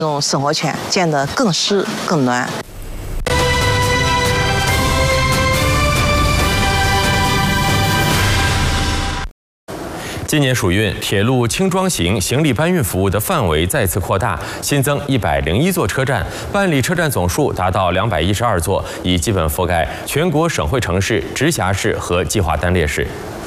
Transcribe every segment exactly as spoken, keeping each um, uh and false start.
用生活圈建得更实更暖。 今年暑运，铁路轻装型行李搬运服务的范围再次扩大，新增一百零一座车站，办理车站总数达到两百一十二座，已基本覆盖全国省会城市、直辖市和计划单列市。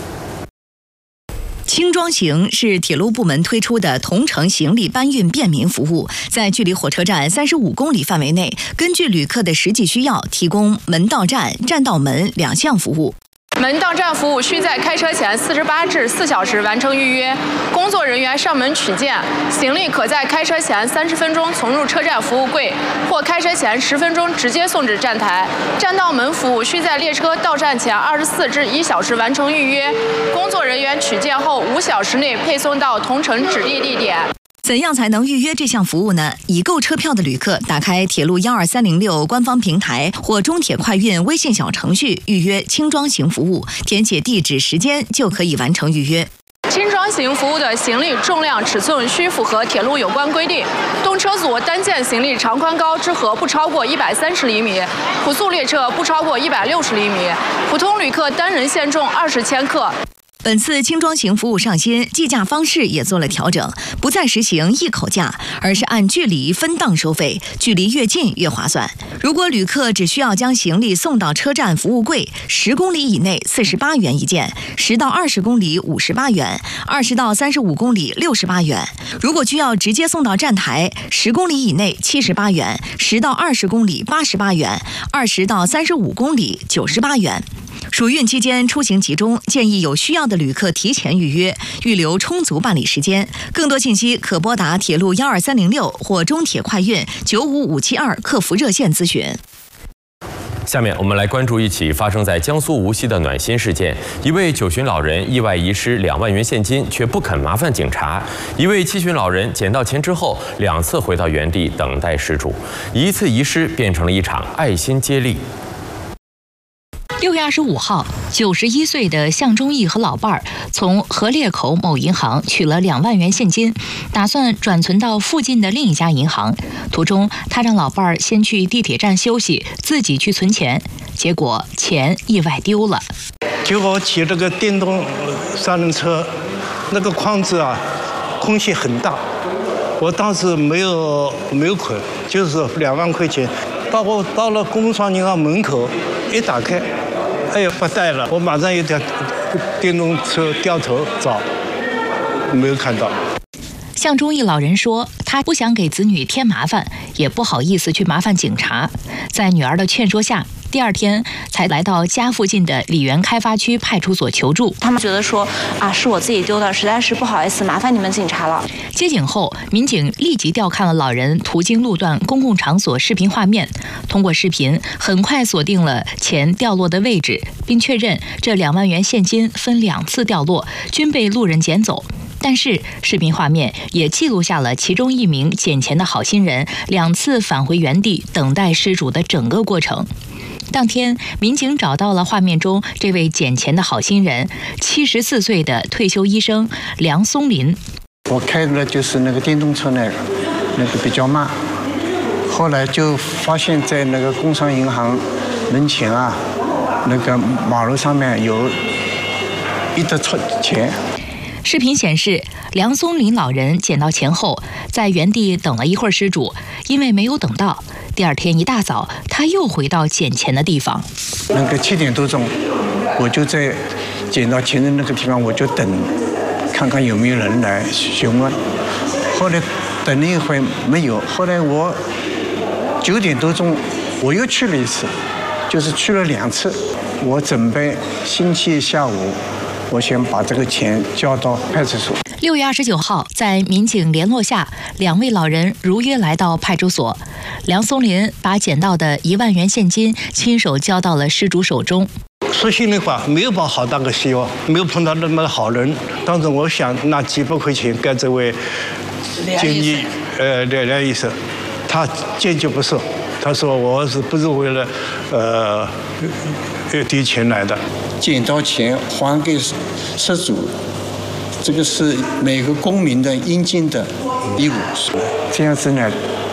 轻装型是铁路部门推出的同城行李搬运便民服务，在距离火车站三十五公里范围内，根据旅客的实际需要，提供门到站、站到门两项服务。 门到站服务需在开车前四十八至四小时完成预约，工作人员上门取件，行李可在开车前三十分钟从入车站服务柜，或开车前十分钟直接送至站台。站到门服务需在列车到站前二十四至一小时完成预约，工作人员取件后五小时内配送到同城指定地点。 怎样才能预约这项服务呢？已购车票的旅客打开铁路幺二三零六官方平台或中铁快运微信小程序预约轻装型服务，填写地址、时间就可以完成预约。 轻装型服务的行李重量尺寸需符合铁路有关规定，动车组单件行李长宽高之和不超过一百三十厘米，普速列车不超过一百六十厘米，普通旅客单人限重二十千克。 本次轻装型服务上新，计价方式也做了调整，不再实行一口价，而是按距离分档收费，距离越近越划算。如果旅客只需要将行李送到车站服务柜，十公里以内四十八元一件，十到二十公里五十八元，二十到三十五公里六十八元。如果需要直接送到站台，十公里以内七十八元，十到二十公里八十八元，二十到三十五公里九十八元。暑运期间出行集中，建议有需要的旅客提前预约，预留充足办理时间。更多信息可拨打铁路幺二三零六或中铁快运九五五七二客服热线咨询。 下面我们来关注一起发生在江苏无锡的暖心事件：一位九旬老人意外遗失两万元现金，却不肯麻烦警察；一位七旬老人捡到钱之后，两次回到原地等待失主，一次遗失变成了一场爱心接力。 六月二十五号，九十一岁的向忠义和老伴儿从河裂口某银行取了两万元现金，打算转存到附近的另一家银行。途中，他让老伴儿先去地铁站休息，自己去存钱，结果钱意外丢了。 结果我骑这个电动三轮车，那个筐子啊，空隙很大，我当时没有没有捆，就是两万块钱。到我到了工商银行门口，一打开。哎呀，不带了！我马上一条电动车掉头找，没有看到。 向忠义老人说，他不想给子女添麻烦，也不好意思去麻烦警察。在女儿的劝说下，第二天才来到家附近的李园开发区派出所求助。 他们觉得说啊，是我自己丢的，实在是不好意思，麻烦你们警察了。 接警后，民警立即调看了老人途经路段公共场所视频画面，通过视频很快锁定了钱掉落的位置，并确认这两万元现金分两次掉落，均被路人捡走。但是视频画面也记录下了其中一名捡钱的好心人两次返回原地等待失主的整个过程。当天，民警找到了画面中这位捡钱的好心人，七十四岁的退休医生梁松林。 我开的就是那个电动车，那个那个比较慢，后来就发现在那个工商银行门前啊，那个马路上面有一沓钱。 视频显示，梁松林老人捡到钱后，在原地等了一会儿失主，因为没有等到，第二天一大早，他又回到捡钱的地方。 那个七点多钟，我就在捡到钱的那个地方，我就等，看看有没有人来询问。后来等了一会没有，后来我九点多钟我又去了一次，就是去了两次。我准备星期一下午。我先把这个钱交到派出所。 六月二十九号，在民警联络下，两位老人如约来到派出所。梁松林把捡到的一万元现金亲手交到了失主手中。 说心里话，没有抱好大个希望，没有碰到那么好人。当时我想拿几百块钱给这位建议呃梁梁医生，他坚决不收。他说我是不是为了呃丢钱来的？ 捡到钱还给失主，这个是每个公民的应尽的义务。这样子呢，